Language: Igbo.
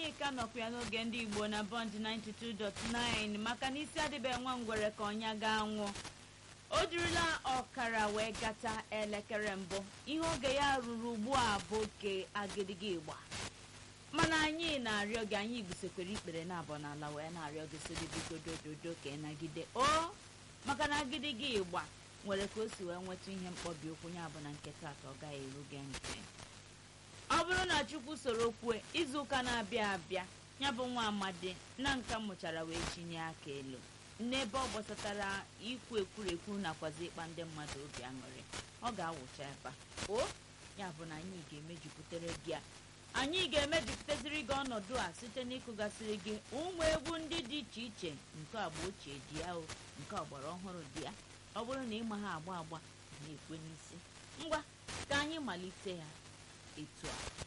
anyị ka nọkwa ya n'oge ndị Igbo na Bond 92.9 maka na isi adịbe nwa ngwere ka ọnya ga-anwụ. O jirila ọkara wee gata elekere mbụ. Ihe oge ya ruru ugbu a bụ oke agidigi Igba. Mana anyị na-arịọ gị, anyị gbusekwere ikpere na-abọ n'ala wee na-arịọ gị siri biko dododo ka ị nagide maka na agidigi Igba nwere ka o si wee nweta ihe mkpọbi okwu ya bụ na nke taata ọ gaghị eru gị ntị. Ọ bụrụ na Chukwu soro kwue, izu ụka na-abịa abịa ya bụ nwa amadi na nka mụchara wee chinye aka elu n'ebe ọ gbasatara ikwu ekwurekwu nakwazi ịkpa ndị mmadụ obi aṅụrị. Ọ ga-awụcha ebe a ya bụ na anyị ga-emejupụtere gị anyị ga-emejupụtaziri gị ọnọdụ a site n'ịkụgasịrị gị ụmụ egwu ndị dị iche iche, nke agba ochie dị ya nke ọgbara ọhụrụ dị ya. Ọ bụrụ na ịma ha agba na-ekwe n'isi, ngwa ka anyị malite ya etu a.